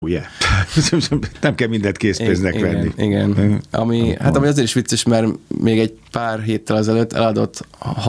Yeah. Nem kell mindent készpénznek venni. Igen. Ami azért is vicces, mert még egy pár héttel ezelőtt eladott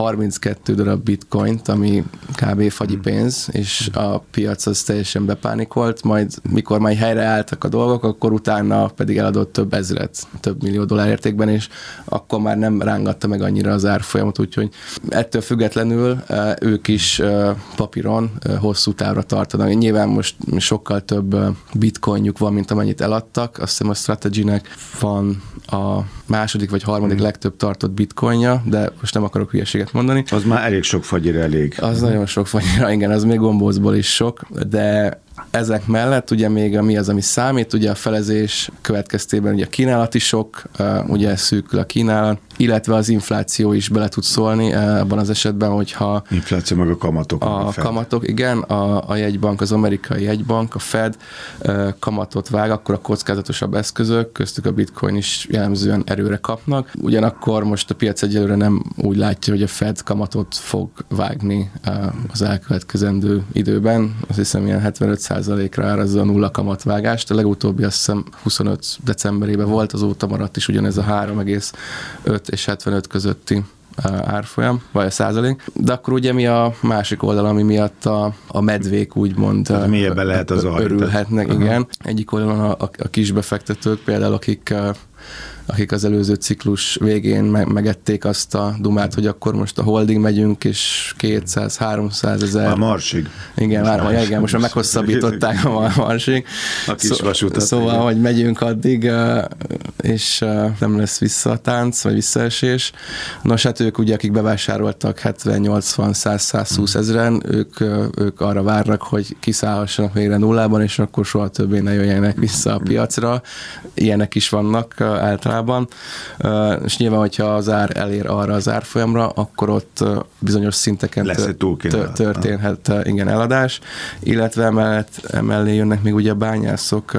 32 darab bitcoint, ami kb. Fagyi pénz, és a piac az teljesen bepánikolt, majd mikor majd helyreálltak a dolgok, akkor utána pedig eladott több ezret, több millió dollár értékben, és akkor már nem rángatta meg annyira az árfolyamot, úgyhogy ettől függetlenül ők is papíron hosszú távra tartanak. Nyilván most sokkal több bitcoinjuk van, mint amennyit eladtak. Azt hiszem a Strategy-nek van a második vagy harmadik legtöbb tartott bitcoinja, de most nem akarok hülyeséget mondani. Az már elég sok fagyira elég. Az nagyon sok fagyira, igen, az még gombócból is sok, de ezek mellett ugye még mi az, ami számít, ugye a felezés következtében ugye a kínálat is sok, ugye szűkül a kínálat, illetve az infláció is bele tud szólni abban az esetben, hogyha... Infláció meg a kamatok. A kamatok, igen, a jegybank, az amerikai jegybank, a Fed kamatot vág, akkor a kockázatosabb eszközök, köztük a bitcoin is jellemzően erőre kapnak. Ugyanakkor most a piac egyelőre nem úgy látja, hogy a Fed kamatot fog vágni az elkövetkezendő időben. Azt hiszem ilyen 75%-ra árazza a nulla kamatvágást. A legutóbbi azt hiszem 25 decemberében volt, azóta maradt is ugyanez a 3,5 és 75 közötti árfolyam, vagy a százalék. De akkor ugye mi a másik oldal, ami miatt a medvék úgymond mélyebben lehet az örülhetnek, igen. Egyik oldalon a kisbefektetők például, akik az előző ciklus végén megették azt a dumát, hogy akkor most a holding megyünk, és 200-300 ezer. A marsig. Igen, most már meghosszabbították a marsig. A kis vasutat. Szóval, hogy megyünk addig, és nem lesz visszatánc, vagy visszaesés. Nos, hát ők ugye, akik bevásároltak 70-80-100-120 ezeren, ők arra várnak, hogy kiszállhassanak végre nullában, és akkor soha többé ne jöjjenek vissza a piacra. Ilyenek is vannak általában, és nyilván, hogyha az ár elér arra az árfolyamra, akkor ott bizonyos szinteken történhet eladás, illetve emellé jönnek még ugye a bányászok,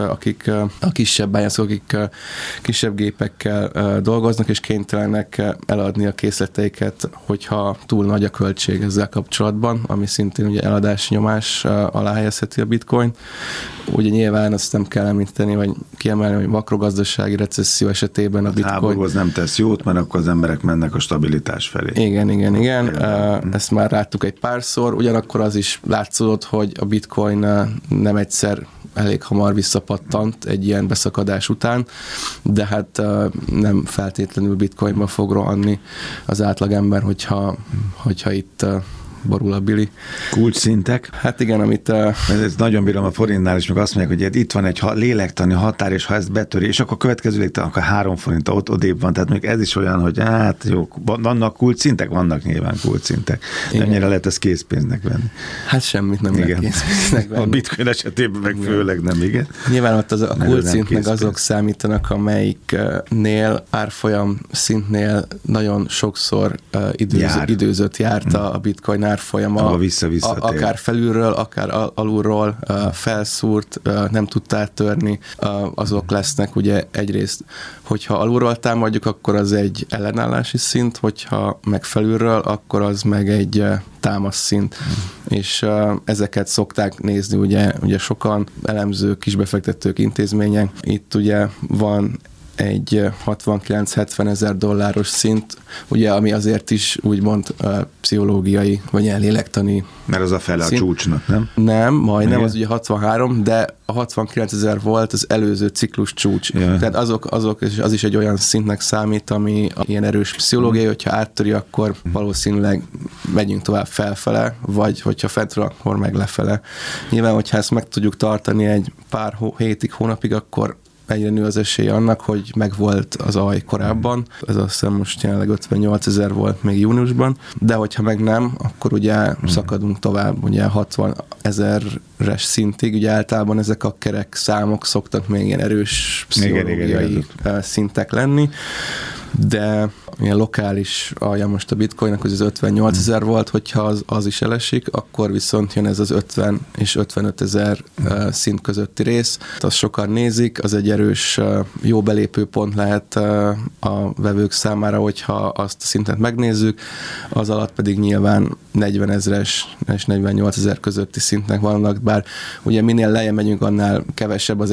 a kisebb bányászok, akik kisebb gépekkel dolgoznak, és kénytelenek eladni a készleteiket, hogyha túl nagy a költség ezzel kapcsolatban, ami szintén ugye eladási nyomás alá helyezheti a bitcoin. Ugye nyilván azt nem kell említeni, vagy kiemelni, hogy makrogazdasági recesszió esetében a bitcoin... Háborúhoz nem tesz jót, mert akkor az emberek mennek a stabilitás felé. Igen. Ezt már láttuk egy párszor, ugyanakkor az is látszódott, hogy a bitcoin nem egyszer elég hamar visszapattant egy ilyen beszakadás után, de hát nem feltétlenül bitcoinba fog rohanni az átlagember, hogyha itt borul a bili. Kulcsszintek. Hát igen, amit... Ez nagyon bírom a forintnál is, meg azt mondják, hogy itt van egy lélektani határ, és ha ezt betöri, és akkor a következő lélektani, akkor 3 forint odébb van. Tehát még ez is olyan, hogy hát jó, vannak kulcsszintek, vannak nyilván kulcsszintek. Mennyire lehet ezt készpénznek venni? Hát semmit nem lehet készpénznek venni. A bitcoin esetében meg főleg nem, igen. Nyilván ott a kulcsszint meg azok számítanak, amelyiknél árfolyam szintnél nagyon sokszor időzött járt a bitcoin árfolyama, akár felülről, akár alulról felszúrt, nem tudtál törni, azok lesznek ugye egyrészt, hogyha alulról támadjuk, akkor az egy ellenállási szint, hogyha meg felülről, akkor az meg egy támaszszint. És ezeket szokták nézni ugye sokan, elemzők, kisbefektetők, intézmények. Itt ugye van egy 69-70 ezer dolláros szint, ugye, ami azért is úgymond pszichológiai, vagy ilyen lélektani. Mert az a fele szint. A csúcsnak, nem? Nem, majdnem, az ugye 63, de a 69 ezer volt az előző ciklus csúcs. Ja. Tehát azok, és az is egy olyan szintnek számít, ami ilyen erős pszichológiai, hogyha áttöri, akkor valószínűleg megyünk tovább felfele, vagy hogyha fentről, akkor meg lefele. Nyilván, hogyha ezt meg tudjuk tartani egy pár hétig, hónapig, akkor egyre nő az esély annak, hogy megvolt az alj korábban. Ez azt hiszem most jelenleg 58 ezer volt még júniusban, de hogyha meg nem, akkor ugye szakadunk tovább, ugye 60 ezeres szintig, ugye általában ezek a kerek számok szoktak még ilyen erős pszichológiai szintek lenni. De ilyen lokális alja most a bitcoinnak, hogy az 58 000 volt, hogyha az is elesik, akkor viszont jön ez az 50 és 55 000 szint közötti rész. Azt sokan nézik, az egy erős, jó belépő pont lehet a vevők számára, hogyha azt a szintet megnézzük, az alatt pedig nyilván 40 000-es és 48 000 közötti szintnek vannak, bár ugye minél lejjebb megyünk, annál kevesebb az